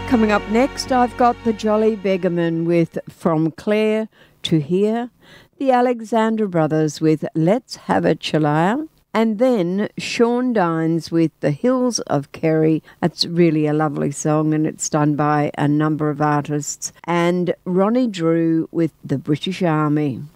Coming up next, I've got the Jolly Beggarmen with From Clare to Here, the Alexander Brothers with Let's Have a Chalaya, and then Sean Dines with The Hills of Kerry. It's really a lovely song and it's done by a number of artists. And Ronnie Drew with The British Army.